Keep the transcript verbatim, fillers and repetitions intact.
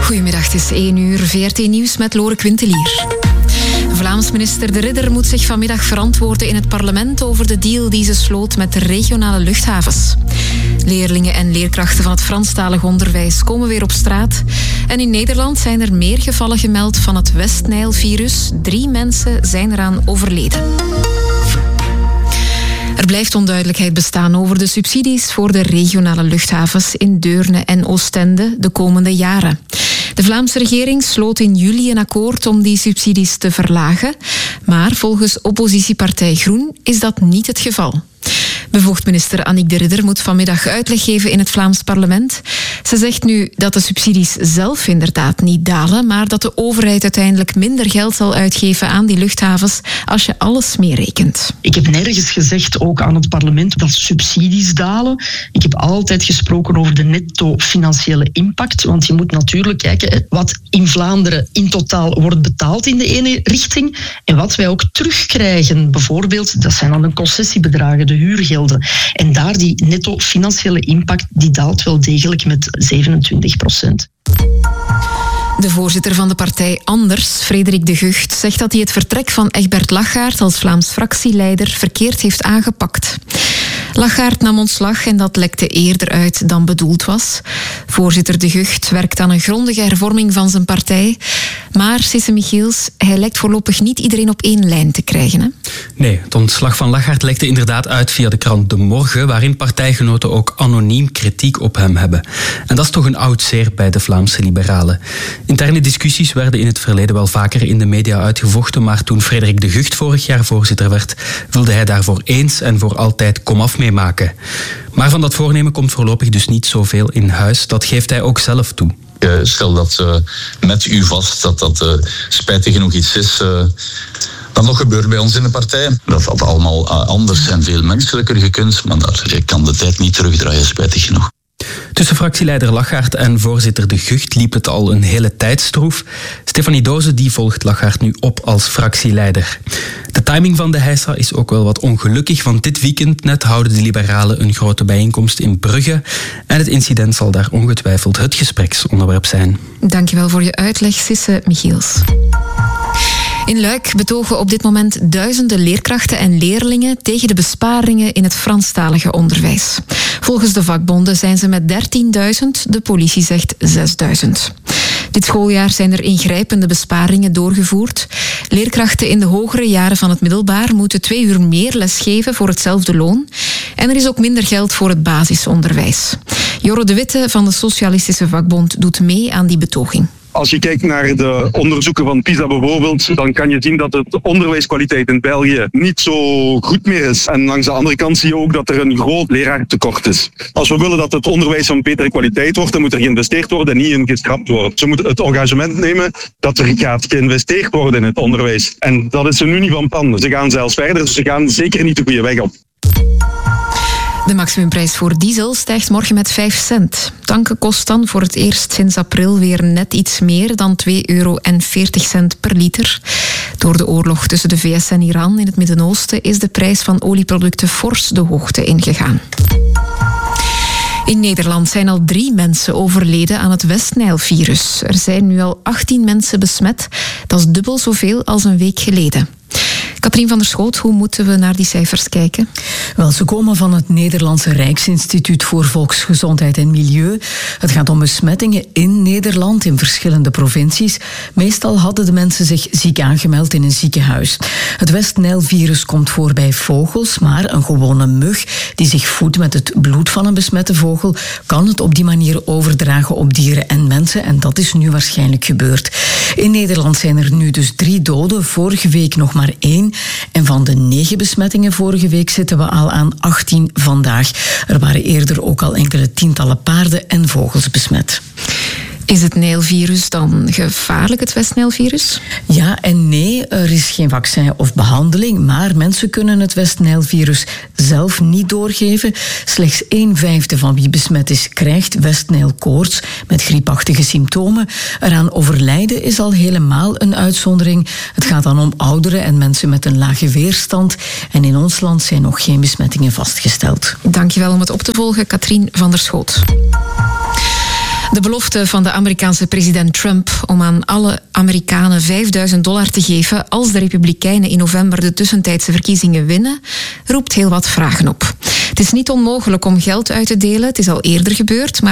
Goedemiddag, het is één uur. V R T Nieuws met Lore Quintelier. Vlaams minister De Ridder moet zich vanmiddag verantwoorden in het parlement over de deal die ze sloot met de regionale luchthavens. Leerlingen en leerkrachten van het Franstalig onderwijs komen weer op straat. En in Nederland zijn er meer gevallen gemeld van het West-Nijl-virus. Drie mensen zijn eraan overleden. Er blijft onduidelijkheid bestaan over de subsidies voor de regionale luchthavens in Deurne en Oostende de komende jaren. De Vlaamse regering sloot in juli een akkoord om die subsidies te verlagen, maar volgens oppositiepartij Groen is dat niet het geval. Bevoegd minister Annick De Ridder moet vanmiddag uitleg geven in het Vlaams parlement. Ze zegt nu dat de subsidies zelf inderdaad niet dalen, maar dat de overheid uiteindelijk minder geld zal uitgeven aan die luchthavens als je alles meerekent. Ik heb nergens gezegd, ook aan het parlement, dat subsidies dalen. Ik heb altijd gesproken over de netto financiële impact, want je moet natuurlijk kijken wat in Vlaanderen in totaal wordt betaald in de ene richting en wat wij ook terugkrijgen. Bijvoorbeeld, dat zijn dan de concessiebedragen, de huurgelden. En daar die netto financiële impact, die daalt wel degelijk met zevenentwintig procent. De voorzitter van de partij Anders, Frederik de Gucht, zegt dat hij het vertrek van Egbert Lachaert als Vlaams fractieleider verkeerd heeft aangepakt. Lachaert nam ontslag en dat lekte eerder uit dan bedoeld was. Voorzitter de Gucht werkt aan een grondige hervorming van zijn partij. Maar, Sisse Michiels, hij lijkt voorlopig niet iedereen op één lijn te krijgen. Hè? Nee, het ontslag van Lachaert lekte inderdaad uit via de krant De Morgen, waarin partijgenoten ook anoniem kritiek op hem hebben. En dat is toch een oud zeer bij de Vlaamse liberalen. Interne discussies werden in het verleden wel vaker in de media uitgevochten, maar toen Frederik de Gucht vorig jaar voorzitter werd, wilde hij daarvoor eens en voor altijd komaf meemaken. Maar van dat voornemen komt voorlopig dus niet zoveel in huis. Dat geeft hij ook zelf toe. Uh, stel dat uh, met u vast dat dat uh, spijtig genoeg iets is uh, dat nog gebeurt bij ons in de partij. Dat had allemaal uh, anders en veel menselijker gekund, maar daar kan de tijd niet terugdraaien, spijtig genoeg. Tussen fractieleider Lachaert en voorzitter De Gucht liep het al een hele tijd stroef. Stefanie Doze die volgt Lachaert nu op als fractieleider. De timing van de heisa is ook wel wat ongelukkig, want dit weekend net houden de liberalen een grote bijeenkomst in Brugge. En het incident zal daar ongetwijfeld het gespreksonderwerp zijn. Dankjewel voor je uitleg, Sisse Michiels. In Luik betogen op dit moment duizenden leerkrachten en leerlingen tegen de besparingen in het Franstalige onderwijs. Volgens de vakbonden zijn ze met dertienduizend, de politie zegt zesduizend. Dit schooljaar zijn er ingrijpende besparingen doorgevoerd. Leerkrachten in de hogere jaren van het middelbaar moeten twee uur meer lesgeven voor hetzelfde loon. En er is ook minder geld voor het basisonderwijs. Jorre de Witte van de Socialistische Vakbond doet mee aan die betoging. Als je kijkt naar de onderzoeken van PISA bijvoorbeeld, dan kan je zien dat de onderwijskwaliteit in België niet zo goed meer is. En langs de andere kant zie je ook dat er een groot leraartekort is. Als we willen dat het onderwijs van betere kwaliteit wordt, dan moet er geïnvesteerd worden en niet in geschrapt worden. Ze moeten het engagement nemen dat er gaat geïnvesteerd worden in het onderwijs. En dat is ze nu niet van plan. Ze gaan zelfs verder, dus ze gaan zeker niet de goede weg op. De maximumprijs voor diesel stijgt morgen met vijf cent. Tanken kost dan voor het eerst sinds april weer net iets meer dan twee euro en veertig cent per liter. Door de oorlog tussen de V S en Iran in het Midden-Oosten is de prijs van olieproducten fors de hoogte ingegaan. In Nederland zijn al drie mensen overleden aan het West-Nijl-virus. Er zijn nu al achttien mensen besmet. Dat is dubbel zoveel als een week geleden. Katrien van der Schoot, hoe moeten we naar die cijfers kijken? Wel, ze komen van het Nederlandse Rijksinstituut voor Volksgezondheid en Milieu. Het gaat om besmettingen in Nederland, in verschillende provincies. Meestal hadden de mensen zich ziek aangemeld in een ziekenhuis. Het West-Nijl-virus komt voor bij vogels, maar een gewone mug die zich voedt met het bloed van een besmette vogel kan het op die manier overdragen op dieren en mensen. En dat is nu waarschijnlijk gebeurd. In Nederland zijn er nu dus drie doden, vorige week nog maar één. En van de negen besmettingen vorige week zitten we al aan achttien vandaag. Er waren eerder ook al enkele tientallen paarden en vogels besmet. Is het Nijlvirus dan gevaarlijk, het West-Nijlvirus? Ja en nee, er is geen vaccin of behandeling, maar mensen kunnen het West-Nijlvirus zelf niet doorgeven. Slechts een vijfde van wie besmet is, krijgt West-Nijlkoorts met griepachtige symptomen. Eraan overlijden is al helemaal een uitzondering. Het gaat dan om ouderen en mensen met een lage weerstand. En in ons land zijn nog geen besmettingen vastgesteld. Dankjewel om het op te volgen, Katrien van der Schoot. De belofte van de Amerikaanse president Trump om aan alle Amerikanen vijfduizend dollar te geven als de Republikeinen in november de tussentijdse verkiezingen winnen, roept heel wat vragen op. Het is niet onmogelijk om geld uit te delen, het is al eerder gebeurd, maar